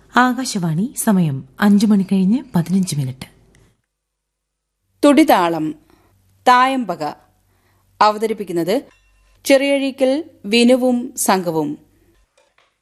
ആകാശവാണി. സമയം 5:15 തുടിതാളം തായമ്പക അവതരിപ്പിക്കുന്നത് ചെറിയഴീക്കൽ വിനുവും സംഘവും.